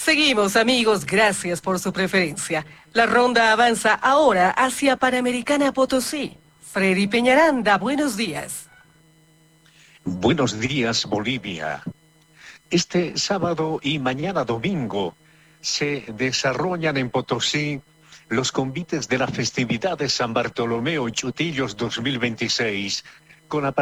Seguimos, amigos, gracias por su preferencia. La ronda avanza ahora hacia Panamericana Potosí. Freddy Peñaranda, buenos días. Buenos días, Bolivia. Este sábado y mañana domingo se desarrollan en Potosí los convites de la festividad de San Bartolomeo y Chutillos 2026, con